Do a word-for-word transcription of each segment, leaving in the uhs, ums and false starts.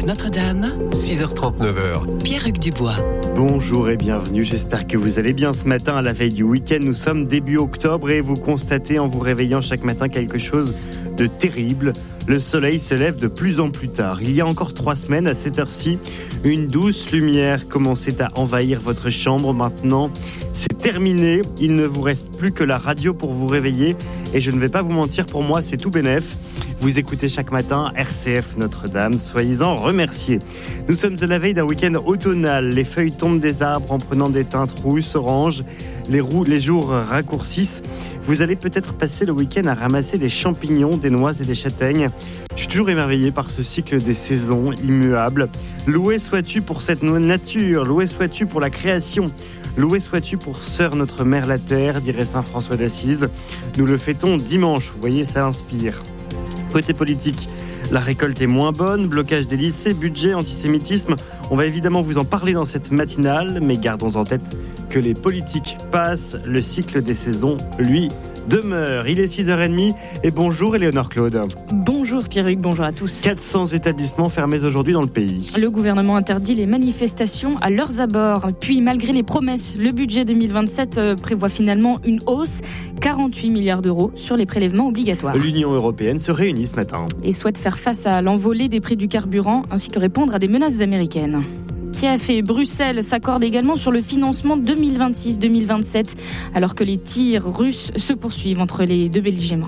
F Notre-Dame, six heures trente-neuf. Pierre-Hugues Dubois. Bonjour et bienvenue, j'espère que vous allez bien ce matin à la veille du week-end. Nous sommes début octobre et vous constatez en vous réveillant chaque matin quelque chose de terrible. Le soleil se lève de plus en plus tard. Il y a encore trois semaines, à cette heure-ci, une douce lumière commençait à envahir votre chambre. Maintenant, c'est terminé. Il ne vous reste plus que la radio pour vous réveiller. Et je ne vais pas vous mentir, pour moi, c'est tout bénef. Vous écoutez chaque matin R C F Notre-Dame, soyez-en remerciés. Nous sommes à la veille d'un week-end automnal. Les feuilles tombent des arbres en prenant des teintes rousses, oranges. Les, roux, les jours raccourcissent. Vous allez peut-être passer le week-end à ramasser des champignons, des noix et des châtaignes. Je suis toujours émerveillé par ce cycle des saisons immuables. Loué sois-tu pour cette nature, loué sois-tu pour la création. Loué sois-tu pour Sœur notre Mère la Terre, dirait saint François d'Assise. Nous le fêtons dimanche, vous voyez, ça inspire. Côté politique, la récolte est moins bonne, blocage des lycées, budget, antisémitisme. On va évidemment vous en parler dans cette matinale, mais gardons en tête que les politiques passent, le cycle des saisons, lui, demeure. Il est six heures trente et bonjour Éléonore Claude. Bonjour Pierre-Hugues, bonjour à tous. quatre cents établissements fermés aujourd'hui dans le pays. Le gouvernement interdit les manifestations à leurs abords. Puis malgré les promesses, le budget deux mille vingt-sept prévoit finalement une hausse, quarante-huit milliards d'euros sur les prélèvements obligatoires. L'Union européenne se réunit ce matin. Et souhaite faire face à l'envolée des prix du carburant ainsi que répondre à des menaces américaines. Kiev et Bruxelles s'accordent également sur le financement deux mille vingt-six deux mille vingt-sept, alors que les tirs russes se poursuivent entre les deux belligérants.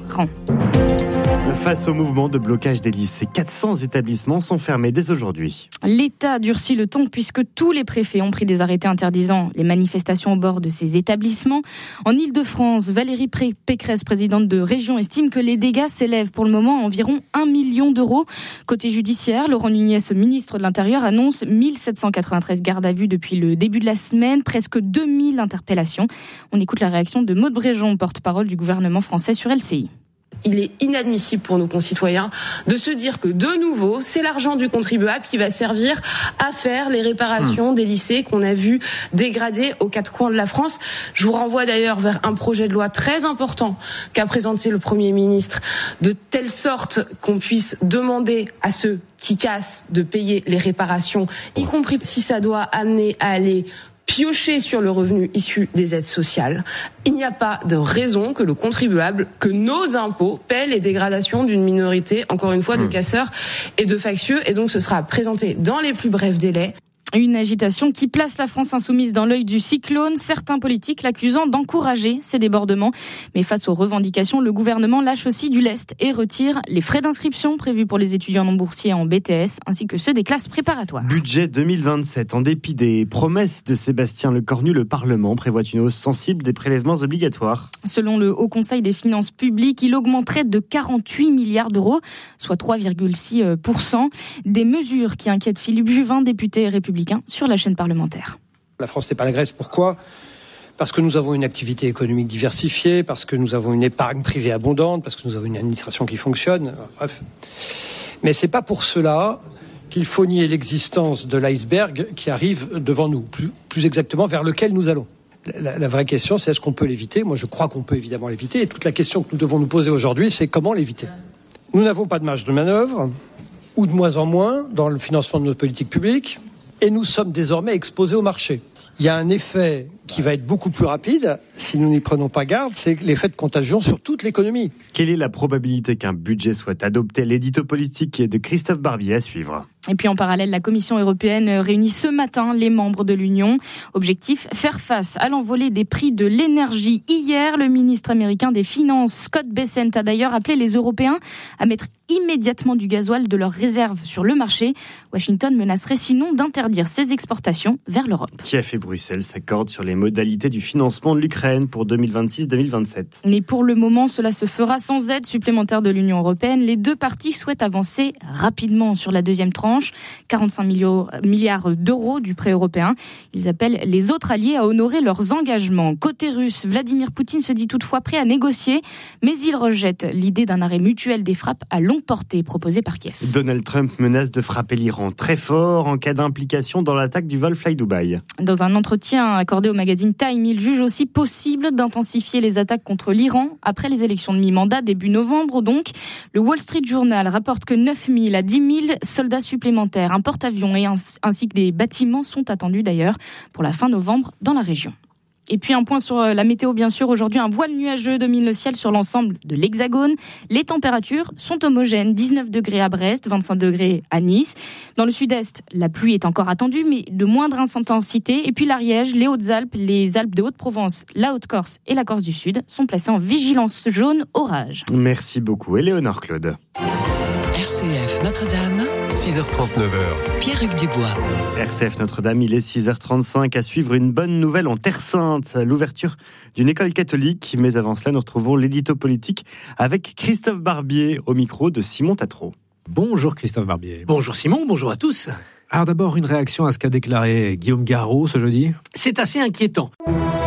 Face au mouvement de blocage des lycées, quatre cents établissements sont fermés dès aujourd'hui. L'État durcit le ton puisque tous les préfets ont pris des arrêtés interdisant les manifestations au bord de ces établissements. En Ile-de-France, Valérie Pécresse, présidente de région, estime que les dégâts s'élèvent pour le moment à environ un million d'euros. Côté judiciaire, Laurent Nunez, ministre de l'Intérieur, annonce mille sept cent quatre-vingt-treize gardes à vue depuis le début de la semaine, presque deux mille interpellations. On écoute la réaction de Maude Bréjon, porte-parole du gouvernement français sur L C I. Il est inadmissible pour nos concitoyens de se dire que, de nouveau, c'est l'argent du contribuable qui va servir à faire les réparations mmh. des lycées qu'on a vus dégradés aux quatre coins de la France. Je vous renvoie d'ailleurs vers un projet de loi très important qu'a présenté le Premier ministre, de telle sorte qu'on puisse demander à ceux qui cassent de payer les réparations, y compris si ça doit amener à aller piocher sur le revenu issu des aides sociales. Il n'y a pas de raison que le contribuable, que nos impôts paient les dégradations d'une minorité, encore une fois, de casseurs et de factieux. Et donc, ce sera présenté dans les plus brefs délais. Une agitation qui place la France insoumise dans l'œil du cyclone, certains politiques l'accusant d'encourager ces débordements. Mais face aux revendications, le gouvernement lâche aussi du lest et retire les frais d'inscription prévus pour les étudiants non boursiers en B T S, ainsi que ceux des classes préparatoires. Budget deux mille vingt-sept. En dépit des promesses de Sébastien Lecornu, le Parlement prévoit une hausse sensible des prélèvements obligatoires. Selon le Haut Conseil des finances publiques, il augmenterait de quarante-huit milliards d'euros, soit trois virgule six pour cent. Des mesures qui inquiètent Philippe Juvin, député républicain, sur la chaîne parlementaire. La France n'est pas la Grèce. Pourquoi ? Parce que nous avons une activité économique diversifiée, parce que nous avons une épargne privée abondante, parce que nous avons une administration qui fonctionne. Bref. Mais c'est pas pour cela qu'il faut nier l'existence de l'iceberg qui arrive devant nous, plus, plus exactement vers lequel nous allons. La, la vraie question, c'est est-ce qu'on peut l'éviter ? Moi, je crois qu'on peut évidemment l'éviter. Et toute la question que nous devons nous poser aujourd'hui, c'est comment l'éviter ? Nous n'avons pas de marge de manœuvre, ou de moins en moins, dans le financement de nos politiques publiques. Et nous sommes désormais exposés au marché. Il y a un effet qui va être beaucoup plus rapide, si nous n'y prenons pas garde, c'est l'effet de contagion sur toute l'économie. Quelle est la probabilité qu'un budget soit adopté ? L'édito politique de Christophe Barbier à suivre. Et puis en parallèle, la Commission européenne réunit ce matin les membres de l'Union. Objectif, faire face à l'envolée des prix de l'énergie. Hier, le ministre américain des Finances, Scott Bessent, a d'ailleurs appelé les Européens à mettre immédiatement du gasoil de leurs réserves sur le marché. Washington menacerait sinon d'interdire ses exportations vers l'Europe. Kiev et Bruxelles s'accordent sur les modalités du financement de l'Ukraine pour deux mille vingt-six deux mille vingt-sept. Mais pour le moment, cela se fera sans aide supplémentaire de l'Union européenne. Les deux parties souhaitent avancer rapidement sur la deuxième tranche, quarante-cinq milliards d'euros du prêt européen. Ils appellent les autres alliés à honorer leurs engagements. Côté russe, Vladimir Poutine se dit toutefois prêt à négocier, mais il rejette l'idée d'un arrêt mutuel des frappes à longue portée proposée par Kiev. Donald Trump menace de frapper l'Iran très fort en cas d'implication dans l'attaque du vol Fly Dubai. Dans un entretien accordé au magazine Time, il juge aussi possible d'intensifier les attaques contre l'Iran après les élections de mi-mandat début novembre. Donc, le Wall Street Journal rapporte que neuf mille à dix mille soldats supplémentaires, un porte-avions et ainsi que des bâtiments sont attendus d'ailleurs pour la fin novembre dans la région. Et puis un point sur la météo, bien sûr. Aujourd'hui, un voile nuageux domine le ciel sur l'ensemble de l'Hexagone. Les températures sont homogènes. dix-neuf degrés à Brest, vingt-cinq degrés à Nice. Dans le sud-est, la pluie est encore attendue, mais de moindre intensité. Et puis l'Ariège, les Hautes-Alpes, les Alpes de Haute-Provence, la Haute-Corse et la Corse du Sud sont placés en vigilance jaune orage. Merci beaucoup, Éléonore Claude. R C F Notre-Dame, six heures trente-neuf. Pierre-Hugues Dubois. R C F Notre-Dame, il est six heures trente-cinq. À suivre une bonne nouvelle en Terre Sainte, l'ouverture d'une école catholique. Mais avant cela, nous retrouvons l'édito politique avec Christophe Barbier au micro de Simon Tatro. Bonjour Christophe Barbier. Bonjour Simon, bonjour à tous. Alors d'abord, une réaction à ce qu'a déclaré Guillaume Garot ce jeudi ? C'est assez inquiétant.